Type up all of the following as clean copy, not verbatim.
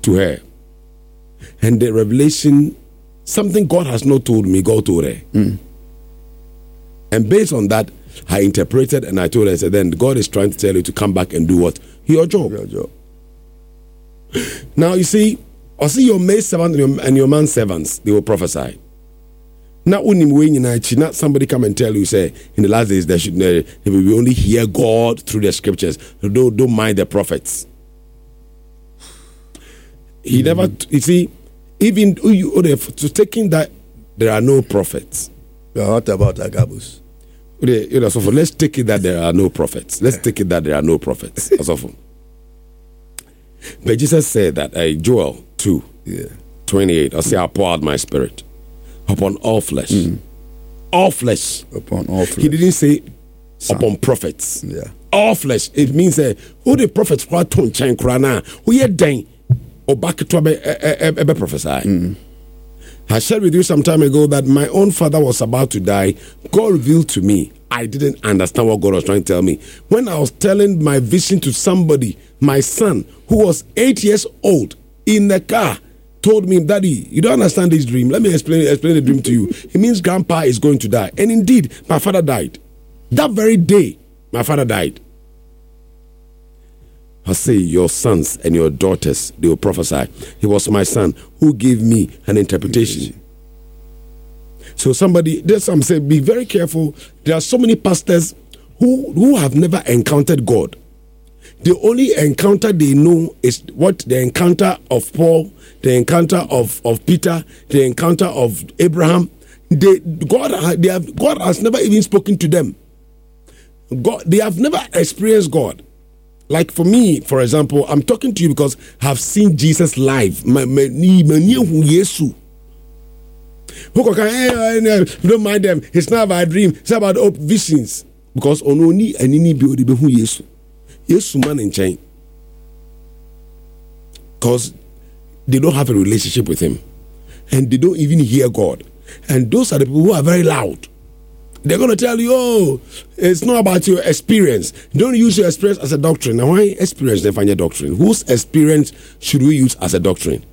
to her. And the revelation, something God has not told me, God told her. And based on that, I interpreted and I told her, I said, then God is trying to tell you to come back and do what? Your job. Now, you see, I see your maid servant and your man servants, they will prophesy. Now, not somebody come and tell you, say, in the last days, they will only hear God through the scriptures. Don't mind the prophets. He never, you see, even to taking that, there are no prophets. What about Agabus? So let's take it that there are no prophets. Let's take it that there are no prophets. But Jesus said that Joel 2:28, I'll say, I'll pour out my spirit upon all flesh. All flesh. Upon all flesh. He didn't say upon prophets. Yeah. All flesh. It means who the prophets who are ton chen krana, who ye dang or back to a prophesy. I shared with you some time ago that my own father was about to die. God revealed to me. I didn't understand what God was trying to tell me. When I was telling my vision to somebody, my son, who was 8 years old, in the car, told me, Daddy, you don't understand this dream. Let me explain the dream to you. It means Grandpa is going to die. And indeed, my father died. That very day, my father died. I say, your sons and your daughters, they will prophesy. He was my son who gave me an interpretation. So there's some say, be very careful. There are so many pastors who have never encountered God. The only encounter they know is what the encounter of Paul, the encounter of Peter, the encounter of Abraham. God has never even spoken to them. They have never experienced God. Like for me, for example, I'm talking to you because I've seen Jesus live. You don't mind them. It's not about a dream. It's about visions. Because only any building who Yesu man in chain. Because they don't have a relationship with him. And they don't even hear God. And those are the people who are very loud. They're going to tell you, oh, it's not about your experience. Don't use your experience as a doctrine. Now, why experience define your doctrine? Whose experience should we use as a doctrine?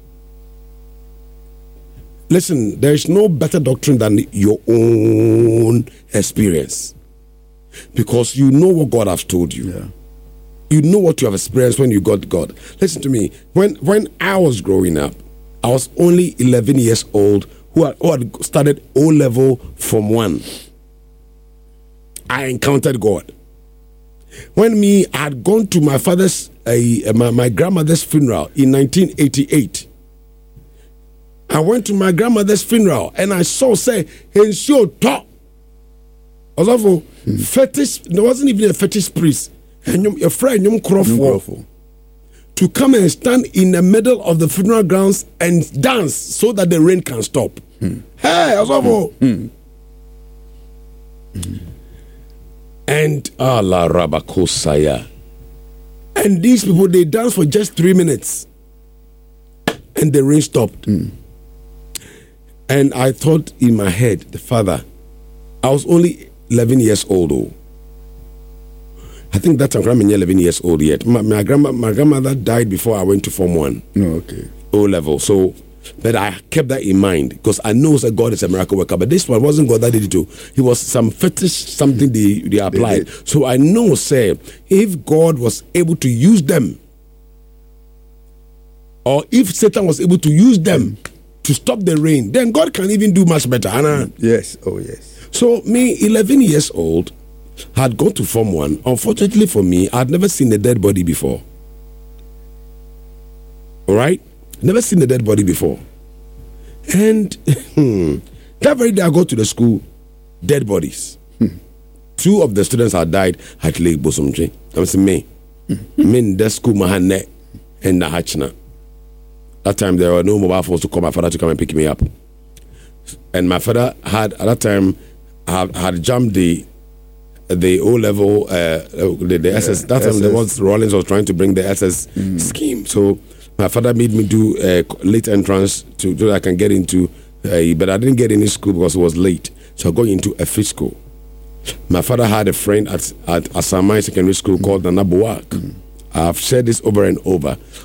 Listen, there is no better doctrine than your own experience. Because you know what God has told you. Yeah. You know what you have experienced when you got God. Listen to me. When I was growing up, I was only 11 years old who had started O-level from 1. I encountered God. When I had gone to my father's, my grandmother's funeral in 1988, I went to my grandmother's funeral and I saw, say, and show talk. Also, fetish, there wasn't even a fetish priest. And your friend, Crawford, to come and stand in the middle of the funeral grounds and dance so that the rain can stop. Hey, also, and Allah Rabakosaya. And these people, they danced for just 3 minutes. And the rain stopped. And I thought in my head, the father, I was only 11 years old. I think that time I'm 11 years old yet. My grandmother died before I went to Form 1. Okay. O-level. So, but I kept that in mind because I know that God is a miracle worker. But this one wasn't God that did it too. He was some fetish, something they applied. So I know, say, if God was able to use them, or if Satan was able to use them to stop the rain, then God can even do much better. Anna? Yes. Oh, yes. So me, 11 years old, had gone to Form 1. Unfortunately for me, I had never seen a dead body before. All right? Never seen a dead body before. And that very day I go to the school, dead bodies. 2 of the students had died at Lake Bosomje. I was me. In the school, Mahane and Nahachna. That time there were no mobile phones to call my father to come and pick me up. And my father had, at that time, had jumped the O-level, the SS. That time there was Rollins was trying to bring the SS scheme. So my father made me do a late entrance so that I can get into, but I didn't get into school because it was late. So I got into a fish school. My father had a friend at Asamai Secondary School called Nana Buwak. I've said this over and over.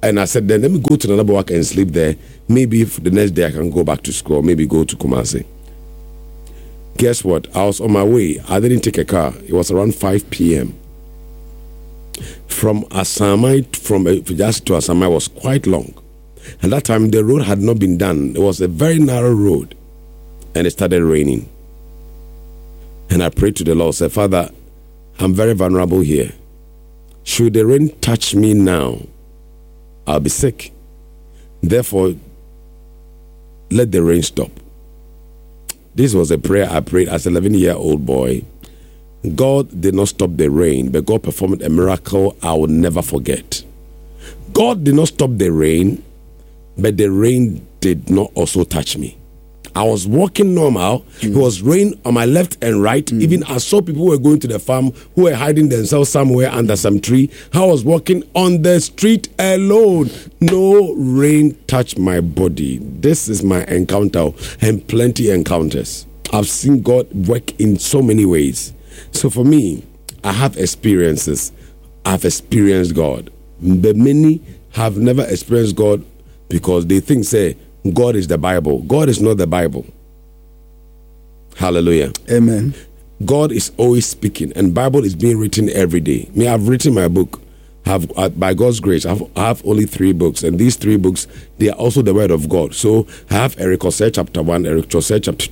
And I said, then let me go to Nanabuak and sleep there. Maybe if the next day I can go back to school, maybe go to Kumasi. Guess what? I was on my way. I didn't take a car. It was around 5 p.m. From Asamai, from just to Asamai was quite long. At that time, the road had not been done. It was a very narrow road. And it started raining. And I prayed to the Lord, said, Father, I'm very vulnerable here. Should the rain touch me now, I'll be sick. Therefore, let the rain stop. This was a prayer I prayed as an 11-year-old boy. God did not stop the rain, but God performed a miracle I will never forget. God did not stop the rain, but the rain did not also touch me. I was walking normal. It was rain on my left and right. Even I saw people who were going to the farm, who were hiding themselves somewhere under some tree. I was walking on the street alone. No rain touched my body. This is my encounter, and plenty encounters. I've seen God work in so many ways. So for me, I have experiences. I've experienced God. But many have never experienced God because they think, say, God is the Bible. God is not the Bible. Hallelujah. Amen. God is always speaking, and Bible is being written every day. Me, I've written my book. By God's grace, I have only 3 books, and these 3 books, they are also the Word of God. So I have Eric Hosea chapter 1, Eric Hosea chapter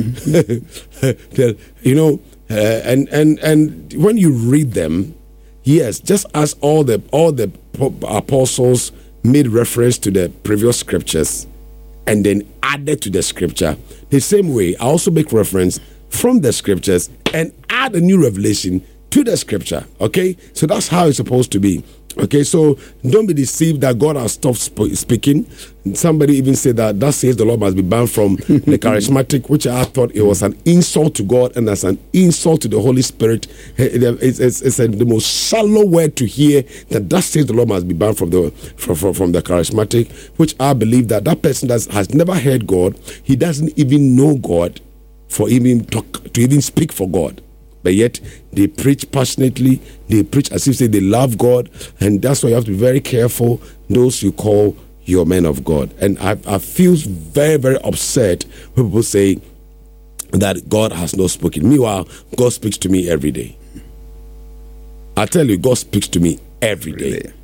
2. You know, and when you read them, yes, just as all the apostles made reference to the previous scriptures and then added to the scripture, the same way I also make reference from the scriptures and add a new revelation to the scripture. Okay, so that's how it's supposed to be. Okay, so don't be deceived that God has stopped speaking. Somebody even said that says the Lord must be banned from the charismatic, which I thought it was an insult to God and as an insult to the Holy Spirit. It's the most shallow word to hear that says the Lord must be banned from the charismatic, which I believe that person that has never heard God, he doesn't even know God for even to even speak for God. But yet, they preach passionately. They preach as if they love God. And that's why you have to be very careful, those you call your men of God. And I feel very, very upset when people say that God has not spoken. Meanwhile, God speaks to me every day. I tell you, God speaks to me every day.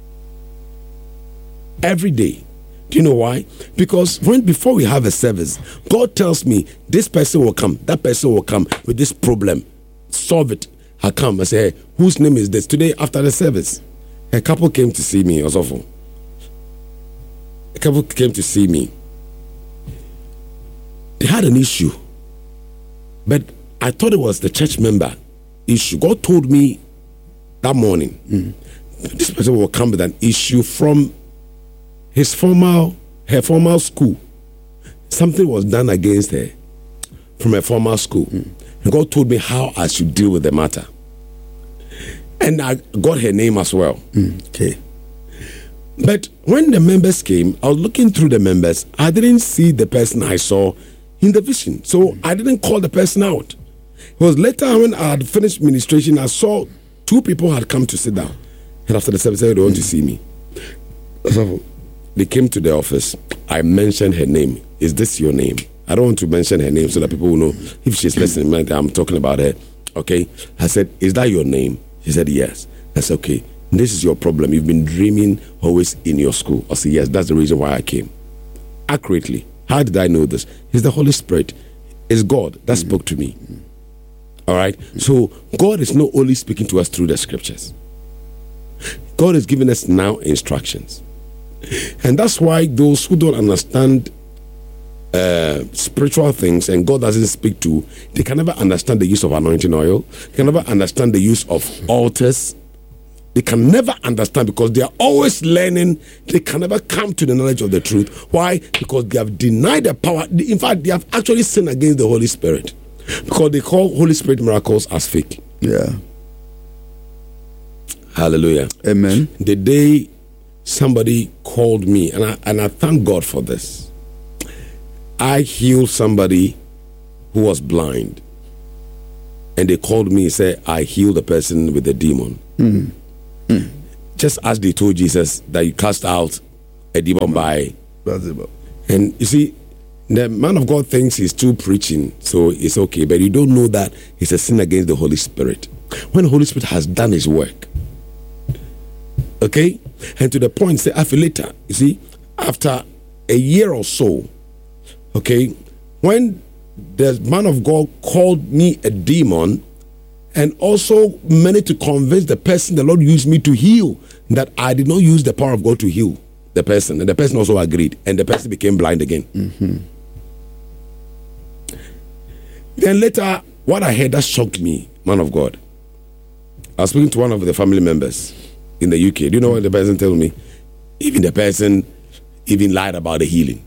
Every day. Do you know why? Because before we have a service, God tells me, this person will come, that person will come with this problem. Solve it. I come and say, hey, whose name is this? Today after the service, a couple came to see me. It was awful. A couple came to see me. They had an issue, but I thought it was the church member issue. God told me that morning, this person will come with an issue from her former school. Something was done against her from her former school. And God told me how I should deal with the matter. And I got her name as well. Okay. But when the members came, I was looking through the members. I didn't see the person I saw in the vision. So I didn't call the person out. It was later when I had finished ministration, I saw 2 people had come to sit down. And after the service, they want to see me. So they came to the office. I mentioned her name. Is this your name? I don't want to mention her name so that people will know if she's listening. I'm talking about her. Okay. I said, is that your name? She said, yes. I said, okay. This is your problem. You've been dreaming always in your school. I said, yes, that's the reason why I came. Accurately. How did I know this? It's the Holy Spirit. It's God that spoke to me. All right. So God is not only speaking to us through the scriptures. God is giving us now instructions. And that's why those who don't understand spiritual things and God doesn't speak to, they can never understand the use of anointing oil. They can never understand the use of altars. They can never understand because they are always learning. They can never come to the knowledge of the truth. Why? Because they have denied the power. In fact, they have actually sinned against the Holy Spirit because they call Holy Spirit miracles as fake. Yeah. Hallelujah. Amen. The day somebody called me, and I thank God for this. I healed somebody who was blind. And they called me and said, I healed a person with a demon. just as they told Jesus that you cast out a demon by. Beelzebub. And you see, the man of God thinks he's still preaching, so it's okay, but you don't know that it's a sin against the Holy Spirit. When the Holy Spirit has done his work, okay, and to the point, say, after later, you see, after a year or so, okay, when the man of God called me a demon and also managed to convince the person the Lord used me to heal, that I did not use the power of God to heal the person, and the person also agreed, and the person became blind again. Mm-hmm. Then later, what I heard that shocked me, man of God. I was speaking to one of the family members in the UK. Do you know what the person told me? Even the person even lied about the healing.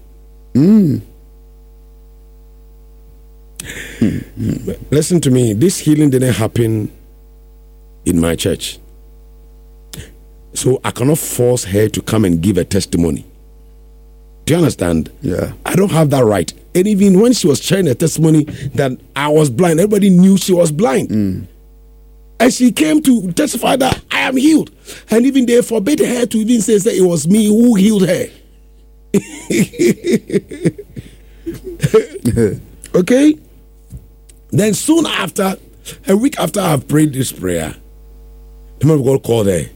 Listen to me. This healing didn't happen in my church. So I cannot force her to come and give a testimony. Do you understand? Yeah. I don't have that right. And even when she was sharing a testimony that I was blind, everybody knew she was blind. And she came to testify that I am healed. And even they forbade her to even say that it was me who healed her. Okay? Then soon after, a week after I have prayed this prayer, the man of God called her.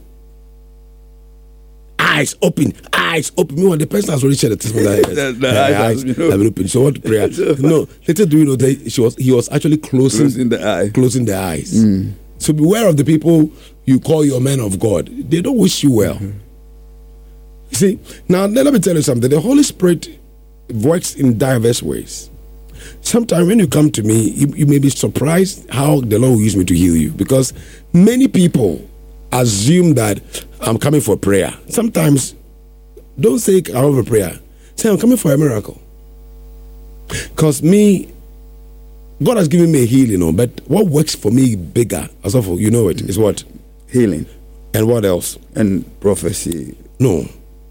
Eyes open, eyes open. Meanwhile, the person has already shared the testimony. The eyes have been open. So what prayer? No, later do you know that he was actually closing the eyes. So beware of the people you call your men of God. They don't wish you well. You see, now let me tell you something. The Holy Spirit works in diverse ways. Sometimes when you come to me, you may be surprised how the Lord will use me to heal you, because many people assume that I'm coming for prayer. Sometimes don't say I have a prayer. Say I'm coming for a miracle. Because me, God has given me a healing, but what works for me bigger, as of you know it, is what? Healing. And what else? And prophecy. No.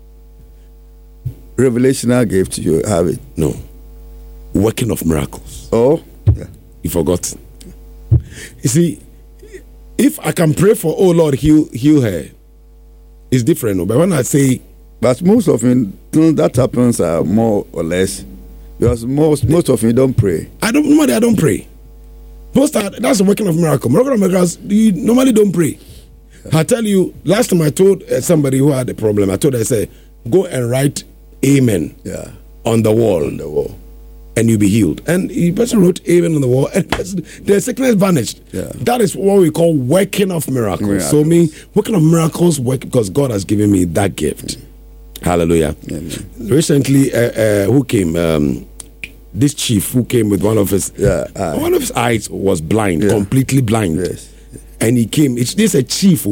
Revelation I gave to you, have it. No. Working of miracles. Oh, yeah. You forgot. You see, if I can pray for, oh Lord, heal her, it's different. No? But when I say, but most often that happens more or less because most of you don't pray. Normally I don't pray. That's the working of miracle. Miracle of miracles, you normally don't pray. I tell you, last time I told somebody who had a problem, I said, go and write amen on the wall. And you'll be healed. And the person wrote amen on the wall, and the sickness vanished. Yeah. That is what we call working of miracles. So me, working of miracles work because God has given me that gift. Hallelujah. Amen. Recently, who came? This chief who came with one of his eyes was blind, completely blind. Yes. And he came. This is a chief.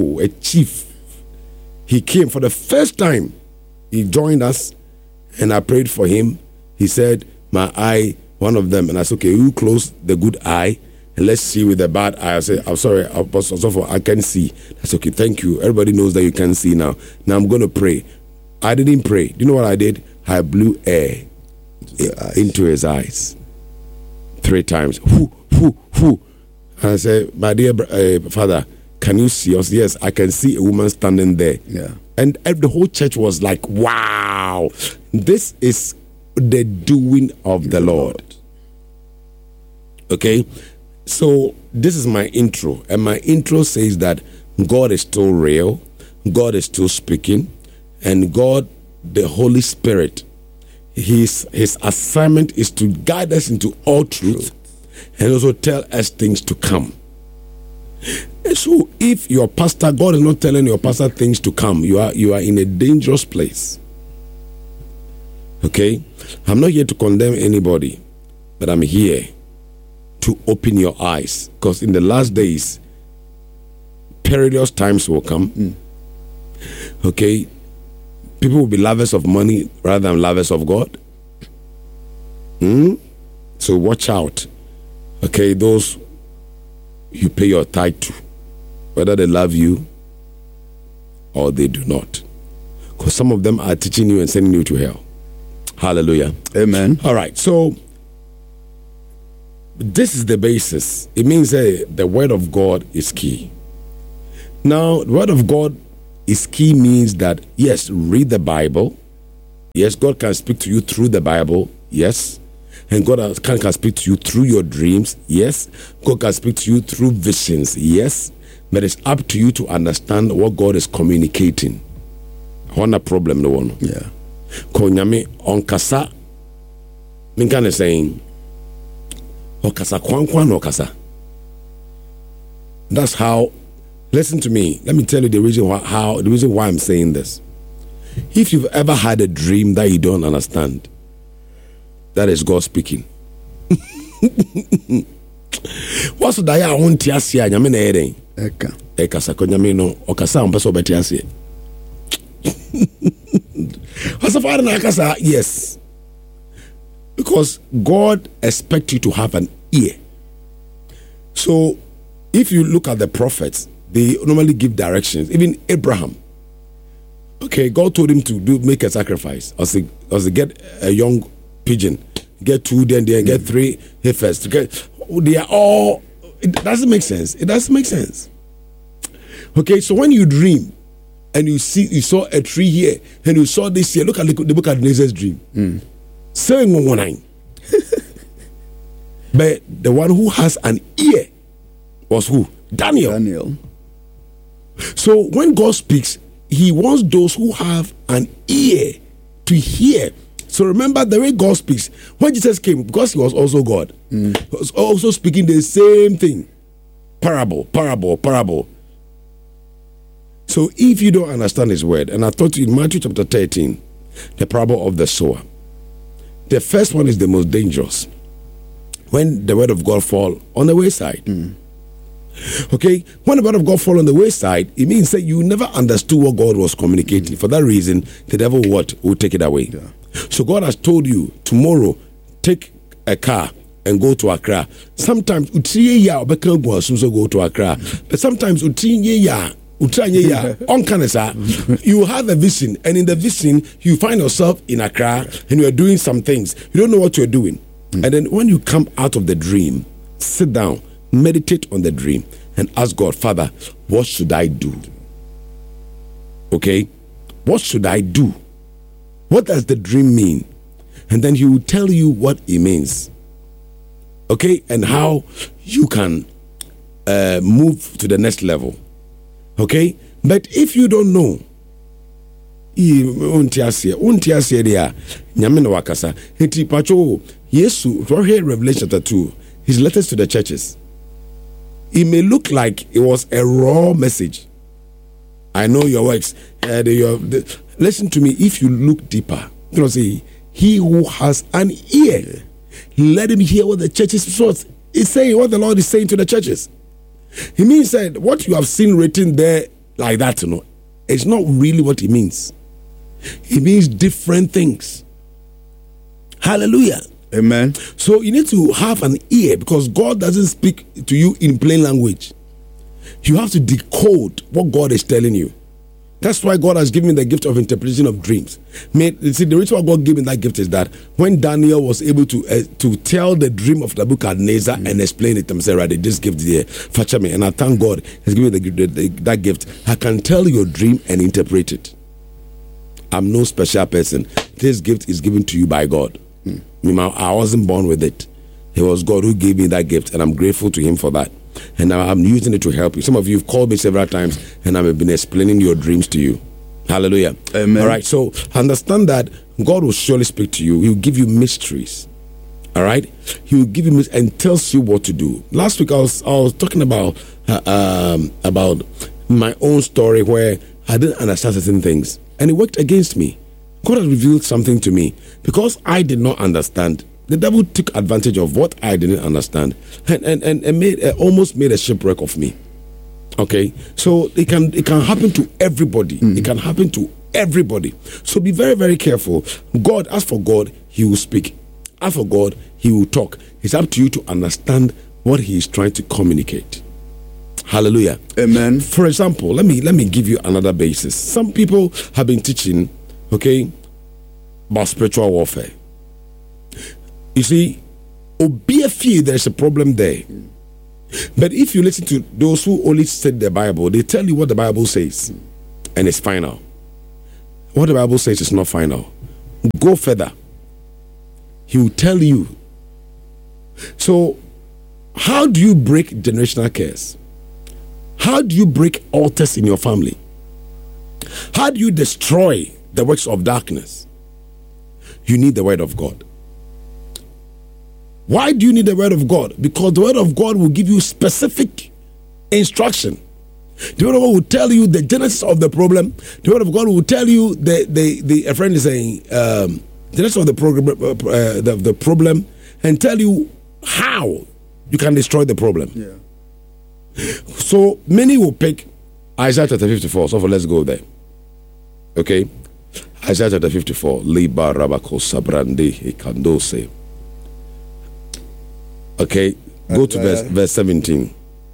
He came for the first time. He joined us, and I prayed for him. He said, my eye, one of them, and I said, okay, you close the good eye and let's see with the bad eye. I said, I'm sorry, I can see. That's okay, thank you. Everybody knows that you can see now. Now I'm going to pray. I didn't pray. Do you know what I did? I blew air into his eyes 3 times. And I said, my dear father, can you see us? Yes, I can see a woman standing there. Yeah. And the whole church was like, wow, this is the doing of the Lord. Okay, so this is my intro, and my intro says that God is still real, God is still speaking, and God, the Holy Spirit, his assignment is to guide us into all truth and also tell us things to come. And so if your pastor, God is not telling your pastor things to come, you are in a dangerous place. Okay, I'm not here to condemn anybody, but I'm here to open your eyes, because in the last days perilous times will come. Okay, people will be lovers of money rather than lovers of God. So watch out. Okay, those you pay your tithe to, whether they love you or they do not, because some of them are teaching you and sending you to hell. Hallelujah. Amen. All right, so this is the basis. It means the word of God is key. Now, the word of God is key means that, yes, read the Bible. Yes, God can speak to you through the Bible. Yes. And God can speak to you through your dreams. Yes. God can speak to you through visions. Yes. But it's up to you to understand what God is communicating. What a problem the one. Yeah. Konyame on kasa. Minkan is saying, Okasa kwan okasa. That's how. Listen to me. Let me tell you the reason why I'm saying this. If you've ever had a dream that you don't understand, that is God speaking. What's the day I want to ask you? I mean, Eka sakonyame no okasa ampeso beti ase. Asafara na akasa, yes. Because God expects you to have an ear. So, if you look at the prophets, they normally give directions. Even Abraham. Okay, God told him to make a sacrifice. Also get a young pigeon, get 2, then get 3 heifers. They are all. It doesn't make sense. It doesn't make sense. Okay, so when you dream and you saw a tree here and you saw this here, look at the book of Nebuchadnezzar's dream. 719. But the one who has an ear was who? Daniel. So when God speaks, he wants those who have an ear to hear. So remember the way God speaks. When Jesus came, because he was also God, he was also speaking the same thing. Parable. So if you don't understand his word, and I taught you in Matthew chapter 13, the parable of the sower. The first one is the most dangerous. When the word of God fall on the wayside. Okay, when the word of God fall on the wayside, it means that you never understood what God was communicating. For that reason, the devil will take it away. Yeah. So God has told you, tomorrow, take a car and go to Accra. Sometimes go to Accra, but sometimes you have a vision, and in the vision you find yourself in Accra and you are doing some things. You don't know what you're doing. And then when you come out of the dream, sit down, meditate on the dream, and ask God, Father, what should I do? Okay? What should I do? What does the dream mean? And then he will tell you what it means. Okay? And how you can move to the next level. Okay? But if you don't know, Revelation chapter 2, his letters to the churches, it may look like it was a raw message. I know your works. Listen to me. If you look deeper, you know, say, he who has an ear, let him hear what the churches is saying, what the Lord is saying to the churches. He means that what you have seen written there like that, you know, it's not really what it means. It means different things. Hallelujah. Amen. So you need to have an ear, because God doesn't speak to you in plain language. You have to decode what God is telling you. That's why God has given me the gift of interpretation of dreams. See, the reason why God gave me that gift is that when Daniel was able to tell the dream of Nebuchadnezzar and explain it himself, right, this gift there, fetch me, and I thank God He's given me that gift. I can tell your dream and interpret it. I'm no special person. This gift is given to you by God. I wasn't born with it. It was God who gave me that gift, and I'm grateful to Him for that. And now I'm using it to help you. Some of you have called me several times, and I've been explaining your dreams to you. Hallelujah. Amen. All right, so understand that God will surely speak to you. He will give you mysteries. All right? He will give you and tells you what to do. Last week I was talking about my own story where I didn't understand certain things, and it worked against me. God has revealed something to me because I did not understand. The devil took advantage of what I didn't understand and almost made a shipwreck of me. Okay, so it can happen to everybody. It can happen to everybody. So be very, very careful. God, as for God, He will speak. As for God, He will talk. It's up to you to understand what He is trying to communicate. Hallelujah. Amen. For example, let me give you another basis. Some people have been teaching, okay, about spiritual warfare. You see, obviously there's a problem there. But if you listen to those who only study the Bible, they tell you what the Bible says. and it's final. What the Bible says is not final. Go further. He will tell you. So, how do you break generational curse? How do you break altars in your family? How do you destroy the works of darkness? You need the word of God. Why do you need the word of God? Because the word of God will give you specific instruction. The word of God will tell you the genesis of the problem. The word of God will tell you a friend is saying the genesis of the problem, and tell you how you can destroy the problem. Yeah. So many will pick Isaiah chapter 54. So let's go there. Okay, Isaiah chapter 54. Liba rabako sabrande hikandose. Okay, go to verse 17.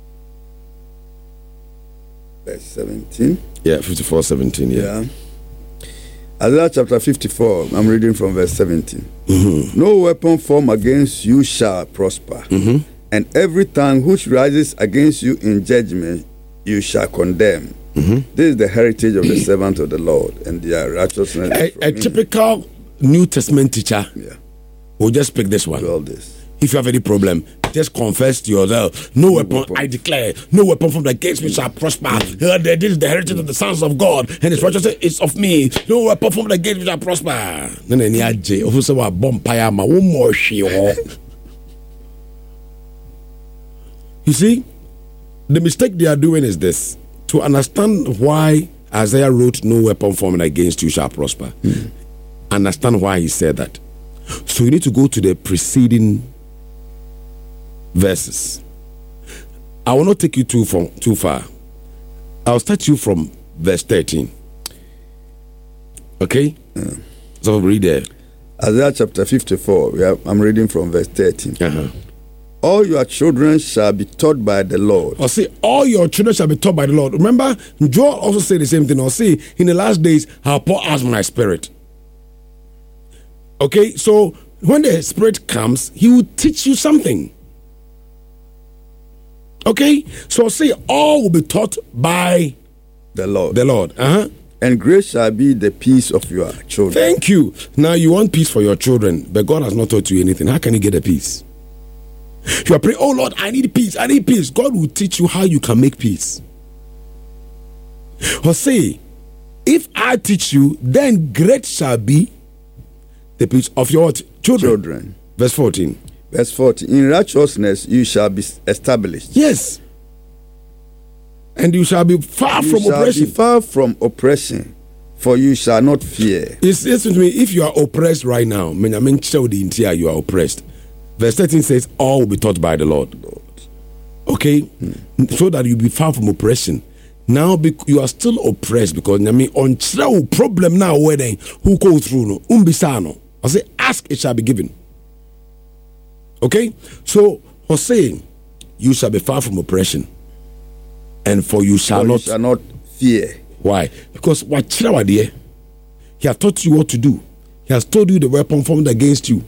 Verse 17. Yeah, 54, 17. Yeah. Isaiah chapter 54, I'm reading from verse 17. Mm-hmm. No weapon formed against you shall prosper, Mm-hmm. and every tongue which rises against you in judgment you shall condemn. Mm-hmm. This is the heritage of the servant of the Lord, and their righteousness. A typical New Testament teacher will just pick this one. All this. If you have any problem, just confess to yourself. No weapon, I declare, no weapon formed against me shall prosper. This is the heritage of the sons of God, and his righteousness is of me. No weapon formed against me shall prosper. You see, the mistake they are doing is this. To understand why Isaiah wrote, no weapon formed against you shall prosper, understand why he said that. So you need to go to the preceding verses. I will not take you too far. I'll start you from verse 13. Okay? So read there. Isaiah chapter 54, I'm reading from verse 13. Uh-huh. All your children shall be taught by the Lord. Or say, all your children shall be taught by the Lord. Remember, Joel also said the same thing. Or say, in the last days, I'll pour out my spirit. Okay, so when the Spirit comes, He will teach you something. Okay, so say all will be taught by the Lord. The Lord. Uh-huh. And great shall be the peace of your children. Thank you. Now you want peace for your children, but God has not taught you anything. How can you get a peace? You are praying, oh Lord, I need peace. I need peace. God will teach you how you can make peace. Or say, if I teach you, then great shall be the peace of your children. Verse 14. Verse 14. In righteousness you shall be established. Yes. And you shall be far from oppression. You shall be far from oppression, for you shall not fear. Listen to me. If you are oppressed right now, you are oppressed. Verse 13 says, all will be taught by the Lord. Okay? So that you be far from oppression. Now you are still oppressed because on problem now where they who go through no umbisano. I say ask, it shall be given. Okay? So I saying you shall be far from oppression, and for you shall not fear. Why? Because what he has taught you what to do. He has told you the weapon formed against you.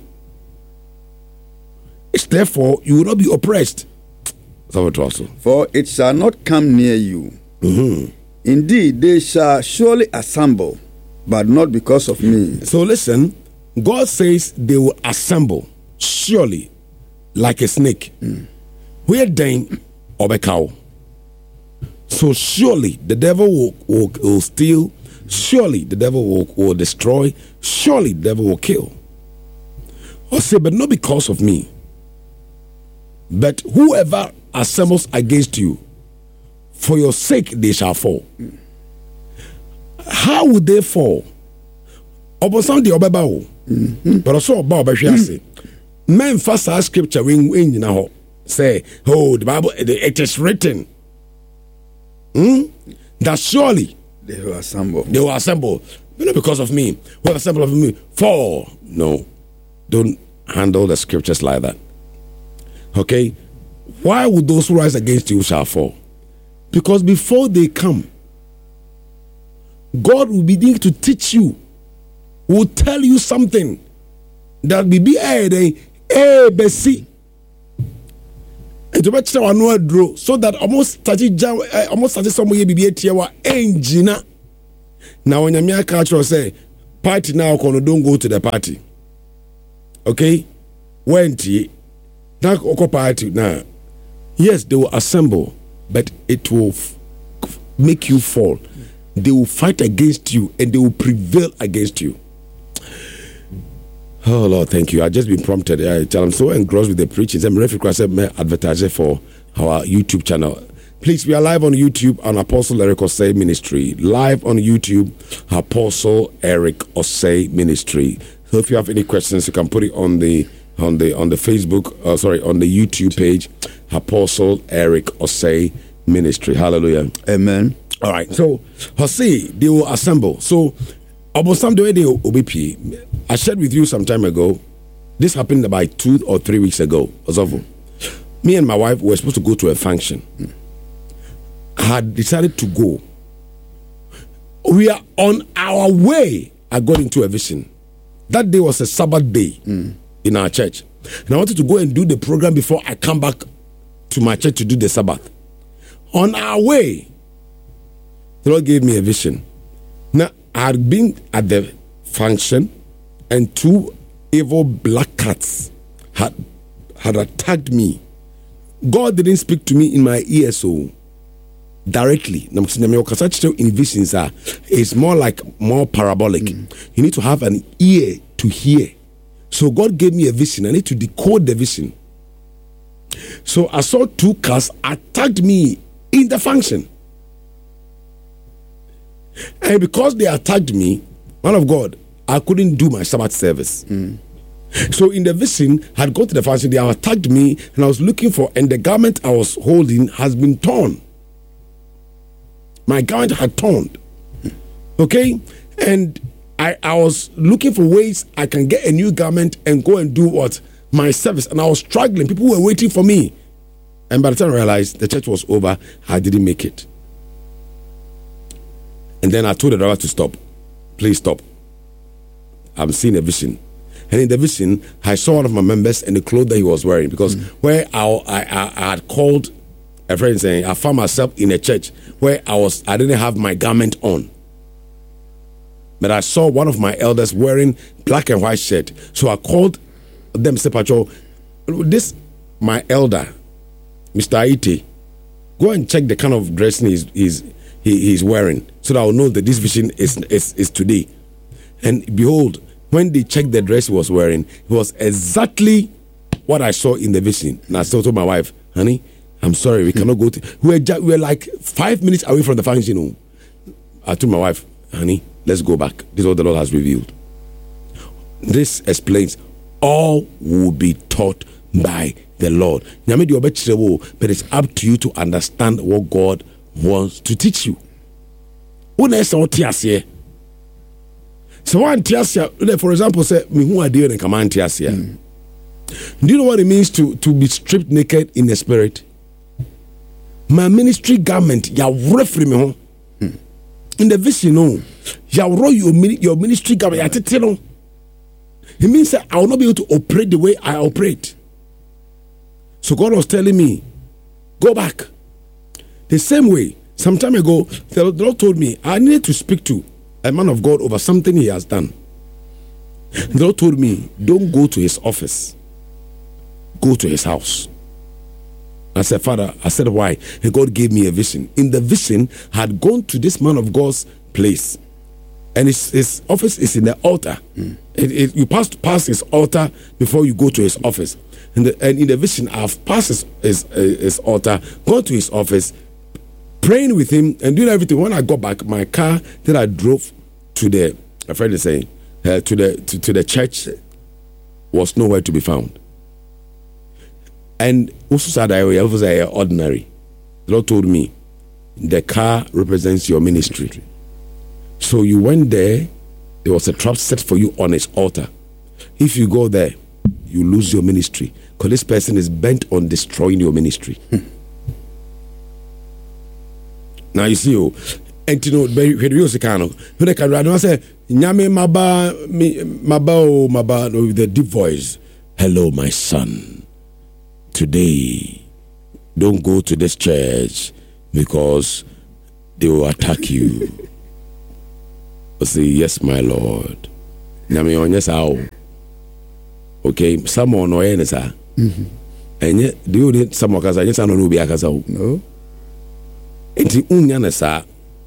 It's therefore you will not be oppressed. For it shall not come near you. Mm-hmm. Indeed, they shall surely assemble, but not because of me. So listen, God says they will assemble surely like a snake. We're dying of a cow. So surely the devil will steal, surely the devil will destroy, surely the devil will kill. I say, but not because of me. But whoever assembles against you, for your sake they shall fall. How would they fall? But also about men first our scripture when say, oh, the Bible, it is written that surely they will assemble. They will assemble. Not because of me. Will assemble of me. Fall. No. Don't handle the scriptures like that. Okay? Why would those who rise against you shall fall? Because before they come, God will begin to teach you, will tell you something that will be ABC. And to make sure draw so that almost started somewhere be engine. Now when your culture say party now don't go to the party. Okay? Went now party now. Yes, they will assemble, but it will make you fall. They will fight against you and they will prevail against you. Oh Lord, thank you. I just been prompted. I'm so engrossed with the preaching. I'm advertiser for our YouTube channel. Please, we are live on YouTube on Apostle Eric Osei Ministry. Live on YouTube, Apostle Eric Osei Ministry. So if you have any questions, you can put it on the Facebook, on the YouTube page, Apostle Eric Osei Ministry. Hallelujah. Amen. All right. So, Hosea, they will assemble. So, about some day they will be. I shared with you some time ago. This happened about 2 or 3 weeks ago. Me and my wife were supposed to go to a function. I had decided to go. We are on our way. I got into a vision. That day was a Sabbath day in our church. And I wanted to go and do the program before I come back to my church to do the Sabbath. On our way, the Lord gave me a vision. Now, I had been at the function and 2 evil black cats had attacked me. God didn't speak to me in my ear so directly. In visions it's more parabolic. You need to have an ear to hear. So God gave me a vision. I need to decode the vision. So I saw 2 cats attacked me in the function. And because they attacked me, man of God, I couldn't do my Sabbath service. So in the vision, I had gone to the function, they attacked me, and I was looking for, and the garment I was holding has been torn. My garment had torn. Okay? And I was looking for ways I can get a new garment and go and do what? My service. And I was struggling. People were waiting for me. And by the time I realized the church was over, I didn't make it. And then I told the driver to stop. Please stop. I'm seeing a vision. And in the vision, I saw one of my members and the clothes that he was wearing. Because where I had called a friend saying, I found myself in a church where I didn't have my garment on. But I saw one of my elders wearing black and white shirt. So I called them, said, Pacho, this, my elder, Mr. Aite, go and check the kind of dressing he's wearing, so that I will know that this vision is today. And behold, when they checked the dress he was wearing, it was exactly what I saw in the vision. And I still told my wife, honey, I'm sorry, we cannot go to. We're like 5 minutes away from the function. I told my wife, honey, let's go back. This is what the Lord has revealed. This explains all will be taught by the Lord. But it's up to you to understand what God wants to teach you. So one tiasia, for example, say me who are doing a command tiasia. Do you know what it means to be stripped naked in the spirit? My ministry garment, ya referee me home. In the vision, no, ya roll your ministry garment, ya tete. It means that I will not be able to operate the way I operate. So God was telling me, go back. The same way, some time ago, the Lord told me I needed to speak to a man of God over something he has done. The Lord told me, don't go to his office. Go to his house. I said, Father, I said, why? And God gave me a vision. In the vision, I had gone to this man of God's place. And his office is in the altar. You pass his altar before you go to his office. And in the vision, I've passed his altar, gone to his office, praying with him and doing everything. When I got back, my car that I drove to a friend is saying, to the church was nowhere to be found. And also said I was ordinary. The Lord told me, the car represents your ministry. So you went there was a trap set for you on his altar. If you go there, you lose your ministry, because this person is bent on destroying your ministry. Now you see, and you know, when I say, Nyame maba, with the deep voice, hello, my son. Today, don't go to this church because they will attack you. say, yes, my Lord. Nyame onye sa o. Okay, someone no yen sa. And yet, do you need some okaza? Yes, I don't know. No. Enti unya na sa.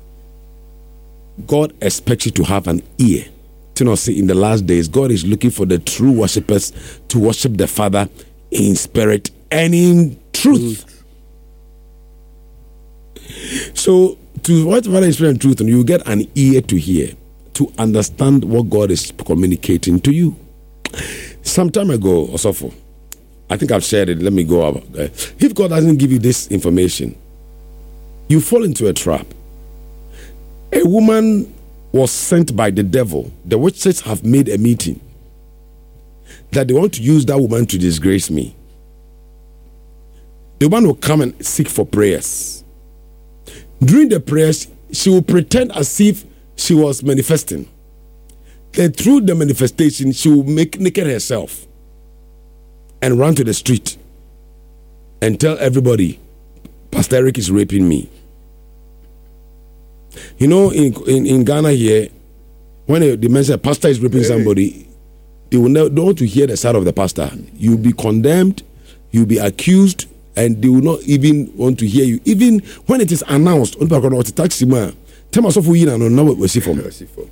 God expects you to have an ear. To not see in the last days, God is looking for the true worshippers to worship the Father in spirit and in truth. So, to what Father is spirit and truth, and you get an ear to hear, to understand what God is communicating to you. Some time ago, Osofo, I think I've shared it. Let me go up. If God doesn't give you this information, you fall into a trap. A woman was sent by the devil. The witches have made a meeting that they want to use that woman to disgrace me. The woman will come and seek for prayers. During the prayers, she will pretend as if she was manifesting. Then through the manifestation, she will make naked herself and run to the street and tell everybody, Pastor Eric is raping me. You know, in Ghana here, when the man says pastor is raping somebody, they will don't want to hear the side of the pastor. You'll be condemned, you'll be accused, and they will not even want to hear you. Even when it is announced, on the taxi man, tell us of we know what we see from.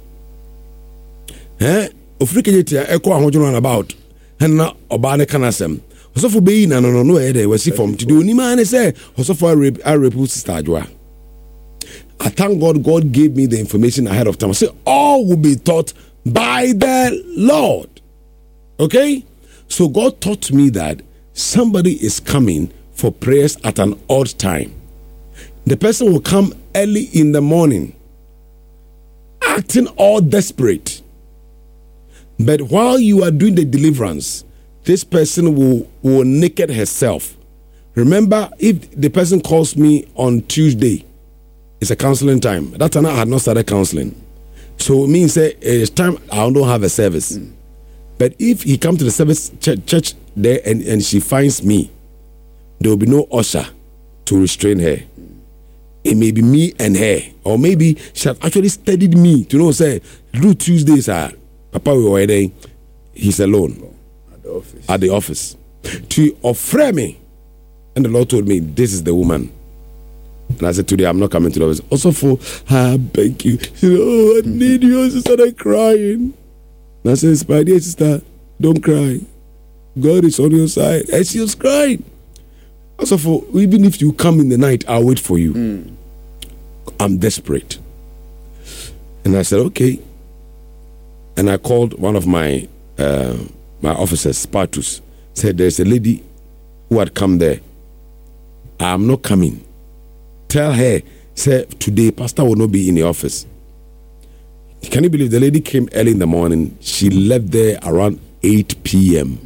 Echo about and now Obana Canasem. Also for being no we see from to do ni man say also for a rape sister Joa. I thank God, God gave me the information ahead of time. I say all will be taught by the Lord. Okay? So God taught me that somebody is coming for prayers at an odd time. The person will come early in the morning, acting all desperate. But while you are doing the deliverance, this person will naked herself. Remember, if the person calls me on Tuesday, it's a counseling time. That time I had not started counseling. So it means it's time I don't have a service. But if he comes to the service church there and she finds me, there will be no usher to restrain her. It may be me and her. Or maybe she has actually studied me to know, say, do Tuesdays, Papa we were there, he's alone. At the office. To offer me. And the Lord told me, this is the woman. And I said, today I'm not coming to the office. Also for, I beg you. She said, oh, I need you. She started crying. And I said, my dear sister, don't cry. God is on your side. And she was crying. Also for, even if you come in the night, I'll wait for you. I'm desperate. And I said, okay. And I called one of my officers, Spartus. Said, there's a lady who had come there. I'm not coming. Tell her, say, today, Pastor will not be in the office. Can you believe the lady came early in the morning? She left there around 8 p.m.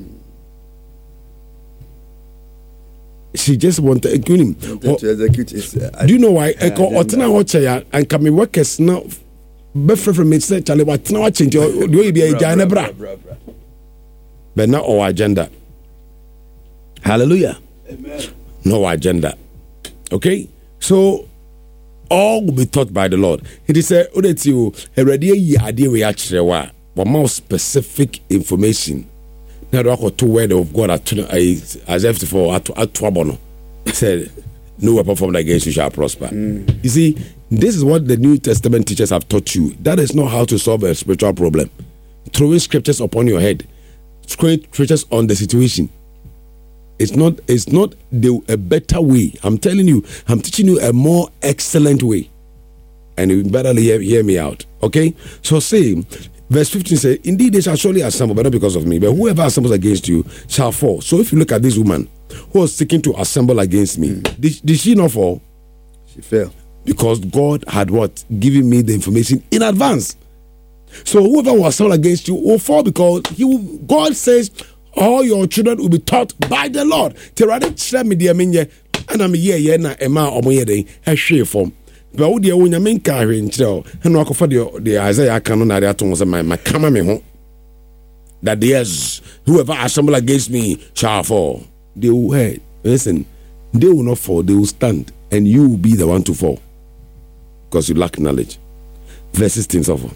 She just wanted to execute his, do you know why? And coming workers now. From me, say, Charlie, what now? Change your be a giant bra. But not our agenda. Hallelujah. Amen. No agenda. Okay? So all will be taught by the Lord. It is a already idea we actually were more specific information. Now the two word of God as if for at Twabono said, no weapon formed against you shall prosper. You see, this is what the New Testament teachers have taught you. That is not how to solve a spiritual problem. Throwing scriptures upon your head, throwing scriptures on the situation. It's not a better way. I'm telling you, I'm teaching you a more excellent way. And you better hear me out. Okay? So say, verse 15 says, indeed they shall surely assemble, but not because of me. But whoever assembles against you shall fall. So if you look at this woman who was seeking to assemble against me, did she not fall? She fell. Because God had what? Given me the information in advance. So whoever will assemble against you will fall because God says, all your children will be taught by the Lord. Terade chira me dia menye ana me ye na ema omoye den ehwe fom. Ba wo dia wonya menka hwe nchire ena akofa de Isaiah aka no na de ato so my kama me ho. That there's whoever assemble against me shall fall. They will listen. They will not fall, they will stand, and you will be the one to fall because you lack knowledge. Verse 16 so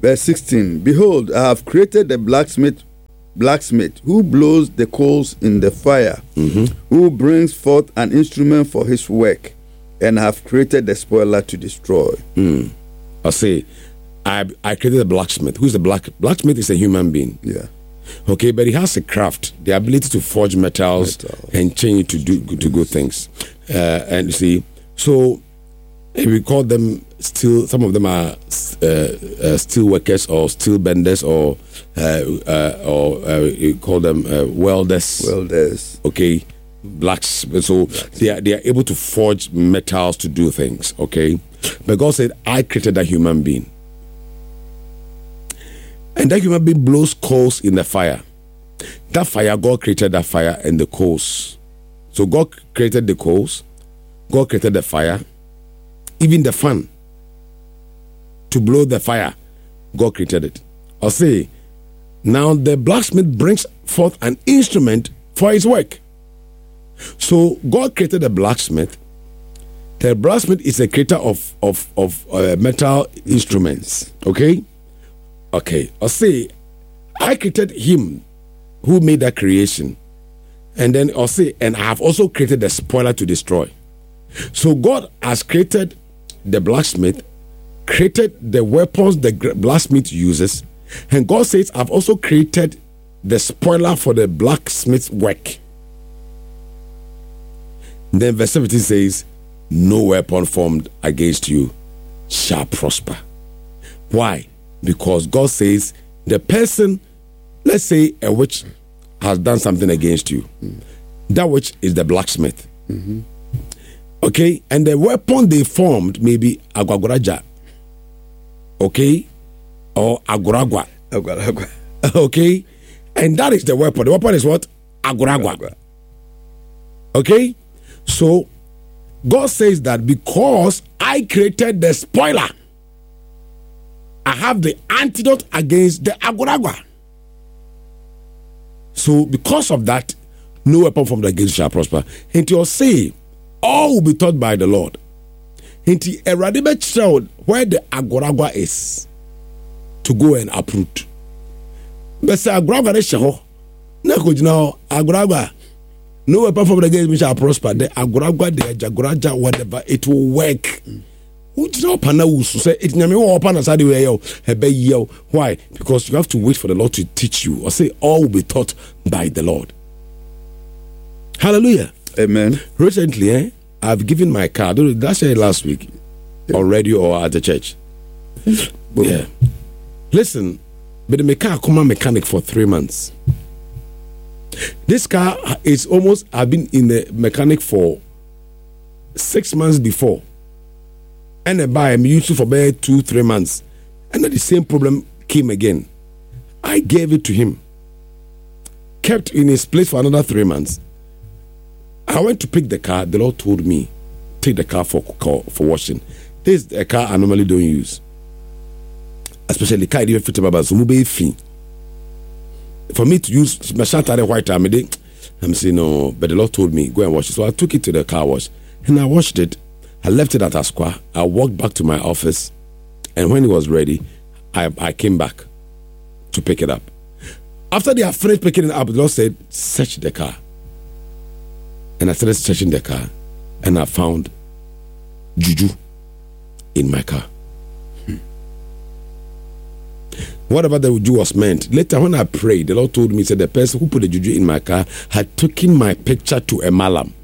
Verse 16. Behold, I have created the blacksmith who blows the coals in the fire, who brings forth an instrument for his work, and have created the spoiler to destroy. I say, I created a blacksmith. Who's the blacksmith? Is a human being. Yeah. Okay, but he has a craft, the ability to forge metals and change to do good things. And you see, so we call them steel. Some of them are steel workers or steel benders, or you call them welders. Welders. Okay, blacksmiths. So they are able to forge metals to do things. Okay, but God said, "I created a human being." And that human being blows coals in the fire. That fire, God created that fire and the coals. So God created the coals. God created the fire. Even the fan to blow the fire, God created it. I'll say, now the blacksmith brings forth an instrument for his work. So God created a blacksmith. The blacksmith is a creator of metal instruments. Okay? Okay, I'll say, I created him who made that creation. And then I'll say, and I have also created the spoiler to destroy. So God has created the blacksmith, created the weapons the blacksmith uses, and God says, I've also created the spoiler for the blacksmith's work. Then verse 17 says, no weapon formed against you shall prosper. Why? Because God says the person, let's say a witch has done something against you. That witch is the blacksmith. Okay? And the weapon they formed may be agwagwaraja. Okay? Or aguragwa. Okay? And that is the weapon. The weapon is what? Aguragwa. Okay? So, God says that because I created the spoiler, I have the antidote against the aguragwa. So, because of that, no weapon formed against you shall prosper. And you'll say, all will be taught by the Lord. And the child where the aguragwa is to go and uproot. But say aguragwa is shaho. Now aguragwa. No weapon formed against me shall prosper. The aguragwa, the jaguraja, whatever, it will work. Why? Because you have to wait for the Lord to teach you. Or say, all will be taught by the Lord. Hallelujah. Amen. Recently, I've given my car. Did I say it last week? On radio or at the church? Yeah. Listen, but the car come mechanic for 3 months. This car is almost, I've been in the mechanic for 6 months before. And I buy, I'm used to for about 2-3 months. And then the same problem came again. I gave it to him. Kept in his place for another 3 months. I went to pick the car. The Lord told me, take the car for washing. This is a car I normally don't use. Especially the car I didn't fit about so fee. For me to use my shirt at the white time, I'm saying no, but the Lord told me, go and wash it. So I took it to the car wash and I washed it. I left it at Asqua. I walked back to my office, and when it was ready, I came back to pick it up. After they had finished picking it up, the Lord said, search the car. And I started searching the car, and I found juju in my car. Whatever the juju was meant. Later, when I prayed, the Lord told me, said the person who put the juju in my car had taken my picture to a malam.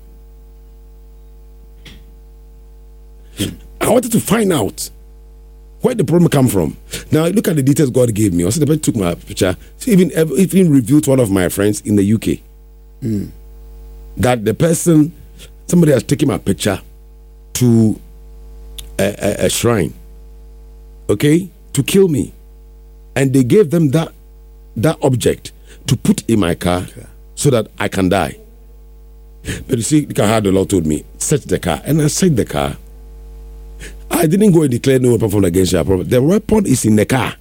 I wanted to find out where the problem come from. Now look at the details God gave me. Also, the person took my picture. So even revealed to one of my friends in the UK that the person, somebody has taken my picture to a shrine, okay, to kill me, and they gave them that object to put in my car so that I can die. But you see, look at how the Lord told me, search the car, and I searched the car. I didn't go and declare no weapon formed against you. The weapon is in the car.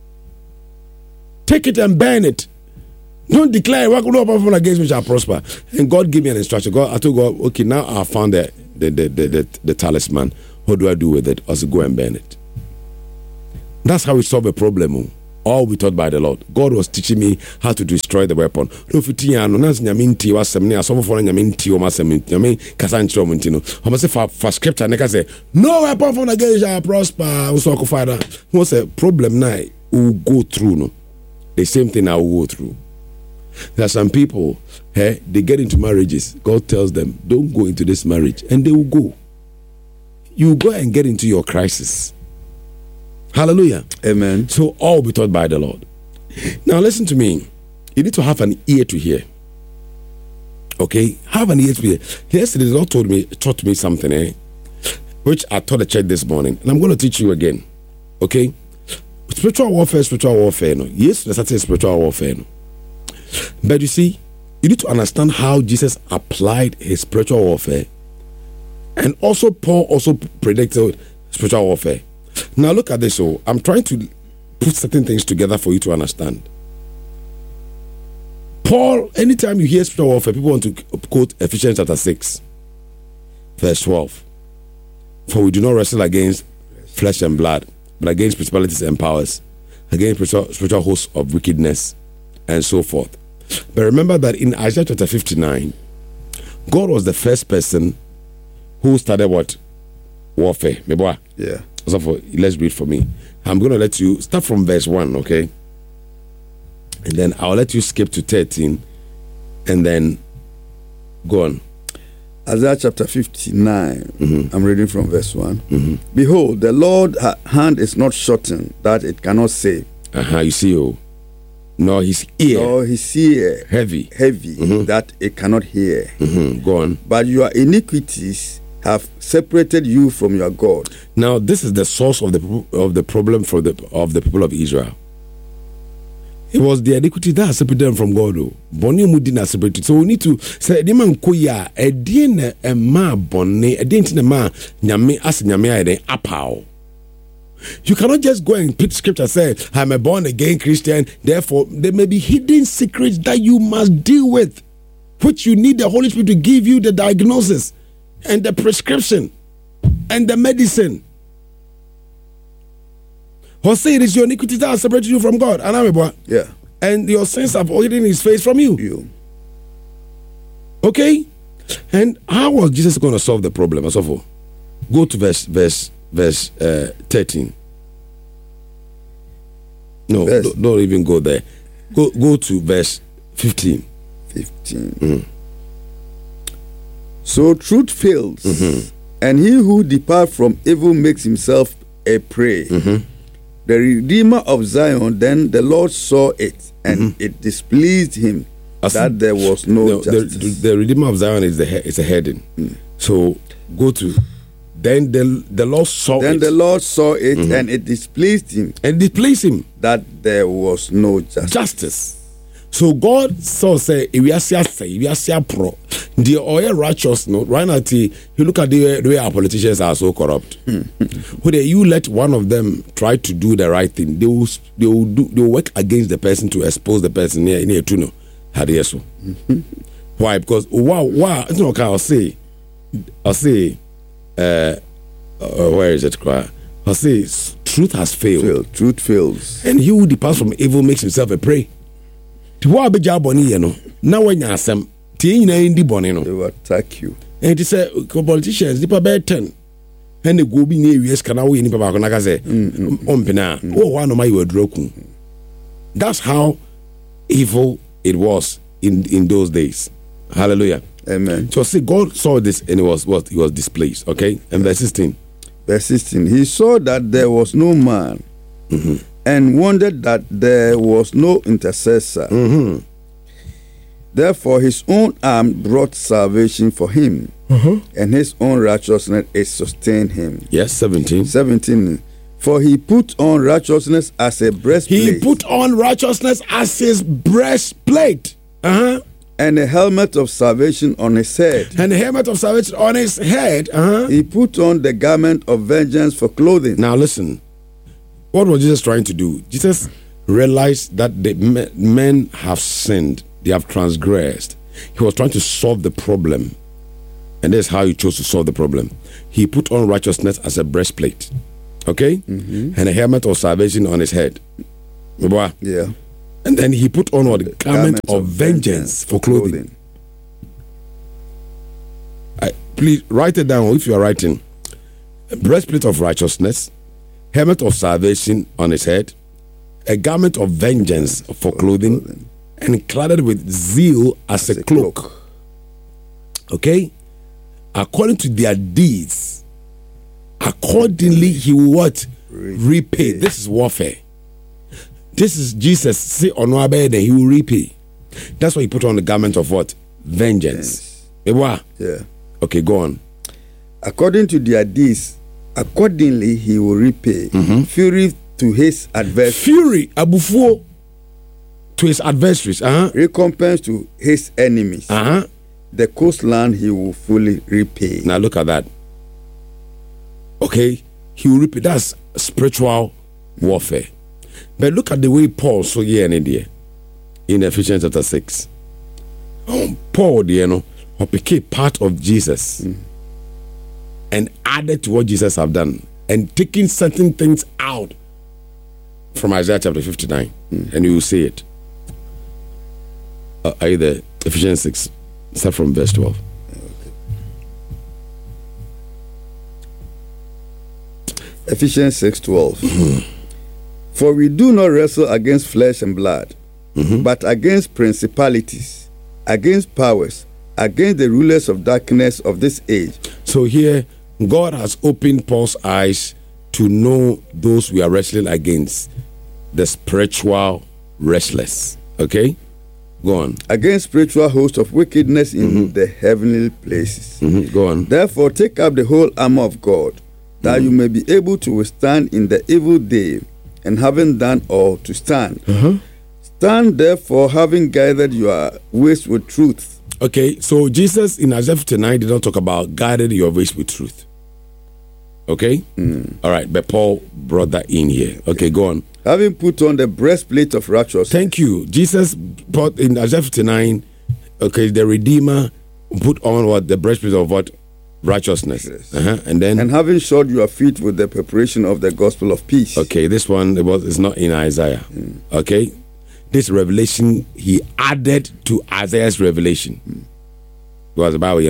Take it and burn it. Don't declare no weapon formed against me shall prosper. And God gave me an instruction. I told God, okay, now I found the talisman. What do I do with it? I said, go and burn it. That's how we solve a problem. All we taught by the Lord. God was teaching me how to destroy the weapon. No fitiano nas nyaminti wasem ne aso for nyaminti o masem nyame kasa nchiro munti no. O say for scripture ne ka say no weapon from against shall prosper. So ko father. What's a problem now? We go through no. The same thing I will go through. There are some people, they get into marriages. God tells them, don't go into this marriage, and they will go. You go and get into your crisis. Hallelujah. Amen. So all will be taught by the Lord. Now listen to me. You need to have an ear to hear. Okay? Have an ear to hear. Yesterday the Lord taught me something, which I taught the church this morning. And I'm going to teach you again. Okay? Spiritual warfare. No. Yes, there's a spiritual warfare. No. But you see, you need to understand how Jesus applied his spiritual warfare. And also Paul also predicted spiritual warfare. Now look at this. So I'm trying to put certain things together for you to understand. Paul, anytime you hear spiritual warfare, people want to quote Ephesians chapter 6, verse 12. For we do not wrestle against flesh and blood, but against principalities and powers, against spiritual hosts of wickedness, and so forth. But remember that in Isaiah chapter 59, God was the first person who started what? Warfare. Yeah. So let's read for me. I'm going to let you start from verse 1, okay? And then I'll let you skip to 13 and then go on. Isaiah chapter 59, I'm reading from verse 1. Behold, the Lord's hand is not shortened, that it cannot save. You see, nor his ear heavy, that it cannot hear. Go on. But your iniquities have separated you from your God. Now, this is the source of the problem of the people of Israel. It was the iniquity that separated them from God. Bonnie Mudina separated. So we need to say, "Deman koya edin ma bonne edin ma nyame as nyame eden apao." You cannot just go and pick scripture and say, "I'm a born again Christian." Therefore, there may be hidden secrets that you must deal with, which you need the Holy Spirit to give you the diagnosis and the prescription and the medicine. Hosea, it is your iniquity that has separated you from God. Yeah. And your sins have hidden his face from you. Okay? And how was Jesus going to solve the problem? Go to verse 13. No, don't even go there. Go to verse 15. 15. So truth fails, and he who departs from evil makes himself a prey. The Redeemer of Zion, then the Lord saw it, and it displeased him that there was no justice. The Redeemer of Zion is a heading. So go to, then the Lord saw it. Then the Lord saw it, and it displeased him. And displeased him. That there was no justice. So God saw say, we are pro. The oil righteous, no, right now, you look at the way our politicians are so corrupt. When you let one of them try to do the right thing, they will work against the person to expose the person near to know. Why? Because I'll say, where is it? I'll say, truth has failed. Truth fails, and he who departs from evil makes himself a prey. Now when you ask them, they will attack you. And it's a politicians, they pay 10. And they go be near US canal in Papa say, one of my word. That's how evil it was in those days. Hallelujah. Amen. So see, God saw this and he was displeased. Okay? And verse 16. Verse 16. He saw that there was no man. And wondered that there was no intercessor. Therefore, his own arm brought salvation for him, and his own righteousness it sustained him. Yes, 17. 17. For he put on righteousness as a breastplate. He put on righteousness as his breastplate. And a helmet of salvation on his head. And a helmet of salvation on his head. He put on the garment of vengeance for clothing. Now listen. What was Jesus trying to do? Jesus realized that the men have sinned. They have transgressed. He was trying to solve the problem. And that's how he chose to solve the problem. He put on righteousness as a breastplate. Okay? And a helmet of salvation on his head. Yeah. And then he put on what? Garment of vengeance for clothing. Please write it down if you are writing. Breastplate of righteousness, helmet of salvation on his head, a garment of vengeance for clothing, and clad with zeal as a cloak. Okay? According to their deeds, accordingly he will what? Repay. This is warfare. This is Jesus. Say on our bed, he will repay. That's why he put on the garment of what? Vengeance. Yeah. Okay, go on. According to their deeds, accordingly he will repay. Fury to his adversaries. Fury, abufuo to his adversaries. Recompense to his enemies. The coastland he will fully repay. Now look at that. Okay, he will repay. That's spiritual warfare. But look at the way Paul so in India in Ephesians chapter 6. Paul, became part of Jesus and added to what Jesus have done and taking certain things out from Isaiah chapter 59, and you will see it. Either Ephesians 6, start from verse 12. Ephesians 6:12. For we do not wrestle against flesh and blood, but against principalities, against powers, against the rulers of darkness of this age. So here, God has opened Paul's eyes to know those we are wrestling against, the spiritual wrestlers. Okay? Go on. Against spiritual hosts of wickedness in the heavenly places. Go on. Therefore, take up the whole armor of God, that you may be able to withstand in the evil day, and having done all, to stand. Stand therefore, having guided your waist with truth. Okay, so Jesus in Isaiah 59 did not talk about guided your waist with truth. Okay? All right, but Paul brought that in here. Okay, go on. Having put on the breastplate of righteousness. Thank you. Jesus brought in Isaiah 59, okay, the Redeemer put on what? The breastplate of what? Righteousness. And then? And having shod your feet with the preparation of the gospel of peace. Okay, this one is not in Isaiah. Okay? This revelation, he added to Isaiah's revelation. Because the Bible,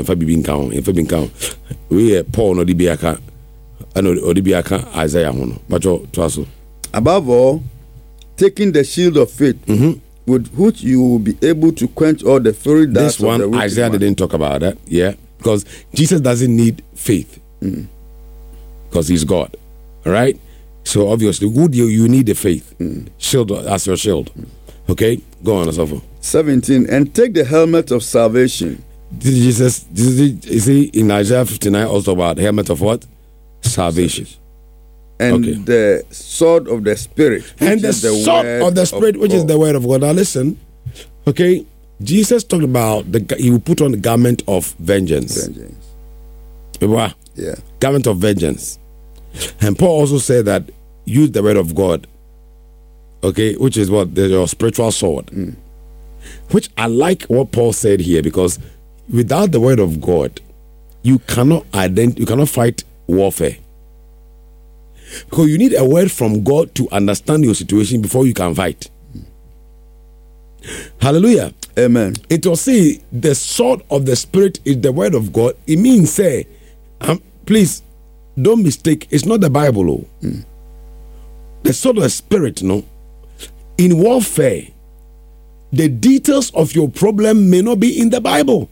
we Paul no dibiaka, and Isaiah. Above all, taking the shield of faith, with which you will be able to quench all the fiery darts of the wicked one. This one, Isaiah didn't talk about that. Yeah, because Jesus doesn't need faith, because he's God. All right. So obviously, you need the faith shield as your shield. Okay, go on, Asafo. 17, and take the helmet of salvation. Is he in Isaiah 59 also about helmet of what? Salvation. And the sword of the Spirit. And the sword of the Spirit, which is the word of God. Now listen, okay, Jesus talked about he will put on the garment of vengeance. Yeah. Garment of vengeance. And Paul also said that use the word of God. Okay, which is what? Your spiritual sword. Which I like what Paul said here, because without the word of God, you cannot fight warfare. Because you need a word from God to understand your situation before you can fight. Hallelujah. Amen. It will say the sword of the Spirit is the word of God. It means, say, please don't mistake, it's not the Bible. The sword of the Spirit, no. In warfare, the details of your problem may not be in the Bible.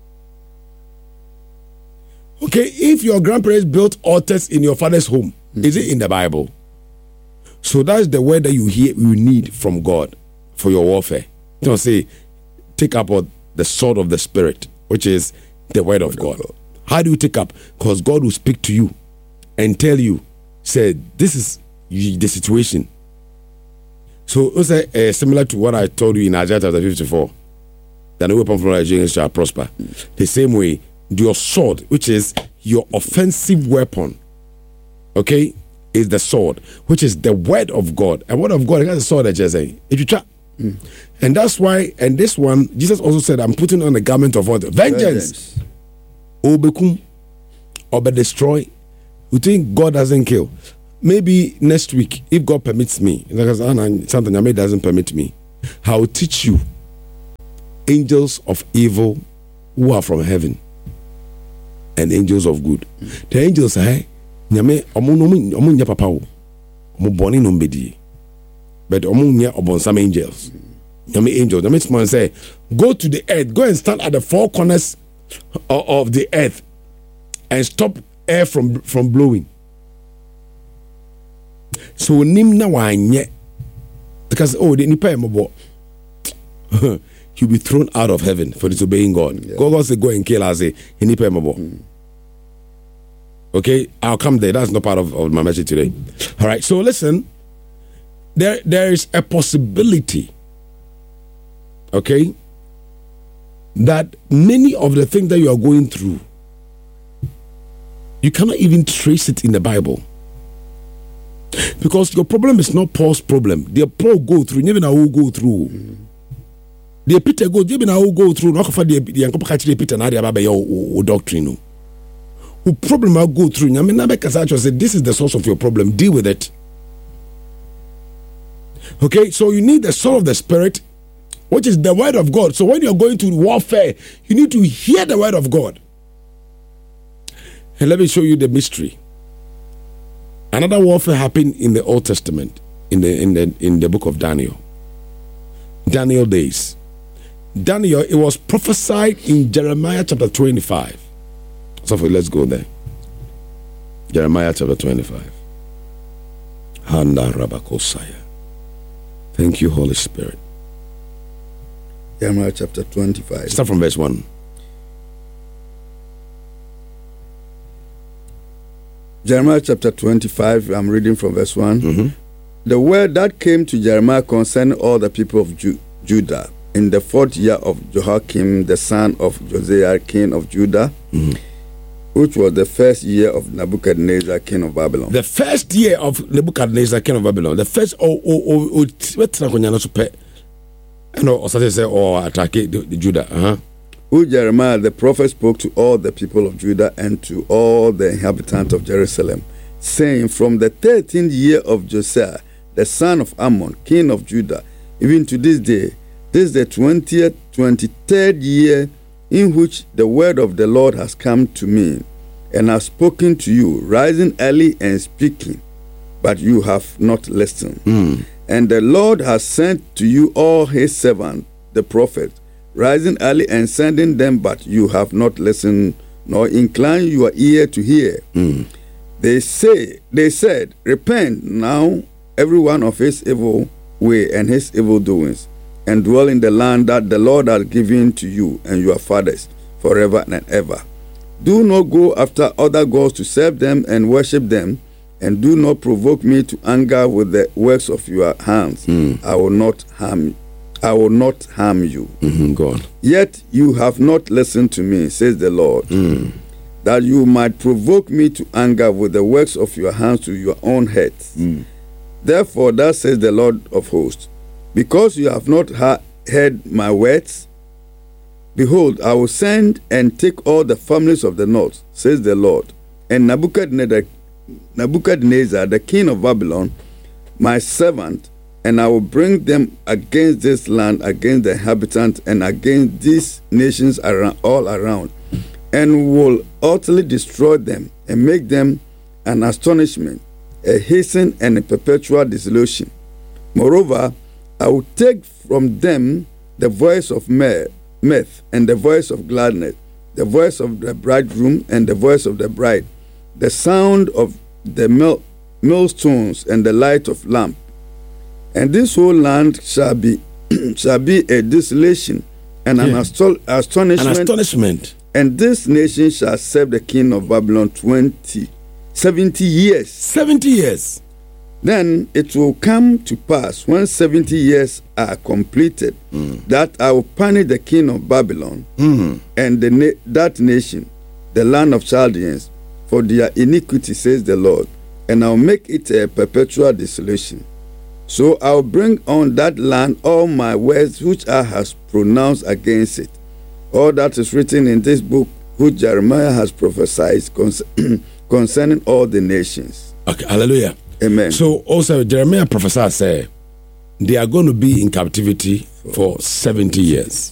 Okay, if your grandparents built altars in your father's home, is it in the Bible? So that's the word that you need from God for your warfare. Don't say, take up the sword of the Spirit, which is the word of God. How do you take up? Because God will speak to you and tell you, say, this is the situation. So it's similar to what I told you in Isaiah chapter 54, that no weapon from against shall prosper. The same way, your sword, which is your offensive weapon, okay, is the sword, which is the word of God. And word of God, that's the sword that just saying. If you try, and that's why, and this one, Jesus also said, I'm putting on the garment of what? Vengeance. Obekum, obe destroy. You think God doesn't kill? maybe next week, if God permits me, because something I doesn't permit me, I will teach you angels of evil who are from heaven and angels of good. The angels say, nyame omo nya papa o, omo boni no mbedi, but omo nya obonsam angels. Nyame angels. Nyame man say, go to the earth, go and stand at the four corners of the earth and stop air from blowing. So nim na wanye, because the nipa mobo. He'll be thrown out of heaven for disobeying God. Yeah. God say go and kill us. Okay, I'll come there. That's not part of my message today. All right, so listen. There is a possibility, okay, that many of the things that you are going through, you cannot even trace it in the Bible. Because your problem is not Paul's problem. The Paul go through, even I will go through. The Peter go, even I will go through. Not for the Peter and the doctrine. Who problem I go through? I mean, Nabekasacho said, "This is the source of your problem. Deal with it." Okay, so you need the soul of the Spirit, which is the word of God. So when you're going to warfare, you need to hear the word of God. And let me show you the mystery. Another warfare happened in the Old Testament, in the book of Daniel. Daniel days. Daniel, it was prophesied in Jeremiah chapter 25. So let's go there. Jeremiah chapter 25. Handa Rabakosaya. Thank you, Holy Spirit. Jeremiah chapter 25. Start from verse 1. Jeremiah chapter 25, I'm reading from verse 1. Mm-hmm. The word that came to Jeremiah concerning all the people of Judah in the 4th year of Jehoiakim, the son of Josiah, king of Judah, which was the 1st year of Nebuchadnezzar, king of Babylon. The 1st year of Nebuchadnezzar, king of Babylon. The first, attack Judah. Who Jeremiah the prophet spoke to all the people of Judah and to all the inhabitants of Jerusalem, saying, from the 13th year of Josiah, the son of Ammon, king of Judah, even to this day, this is the 23rd year in which the word of the Lord has come to me, and has spoken to you, rising early and speaking, but you have not listened. And the Lord has sent to you all his servants, the prophets, rising early and sending them, but you have not listened, nor inclined your ear to hear. They said, repent now, every one of his evil way and his evil doings, and dwell in the land that the Lord has given to you and your fathers forever and ever. Do not go after other gods to serve them and worship them, and do not provoke me to anger with the works of your hands. I will not harm you. I will not harm you. God. Yet you have not listened to me, says the Lord, that you might provoke me to anger with the works of your hands to your own heads. Therefore, thus says the Lord of hosts, because you have not heard my words, behold, I will send and take all the families of the north, says the Lord, and Nebuchadnezzar, the king of Babylon, my servant, and I will bring them against this land, against the inhabitants, and against these nations all around, and will utterly destroy them, and make them an astonishment, a hasten, and a perpetual dissolution. Moreover, I will take from them the voice of mirth, and the voice of gladness, the voice of the bridegroom, and the voice of the bride, the sound of the millstones, and the light of lamp. And this whole land shall be a desolation and an astonishment. And this nation shall serve the king of Babylon 70 years. 70 years. Then it will come to pass, when 70 years are completed, that I will punish the king of Babylon and that nation, the land of Chaldeans, for their iniquity, says the Lord, and I will make it a perpetual desolation. So I will bring on that land all my words which I have pronounced against it. All that is written in this book which Jeremiah has prophesied concerning all the nations. Okay, hallelujah. Amen. So also Jeremiah prophesied, say they are going to be in captivity for 70 years.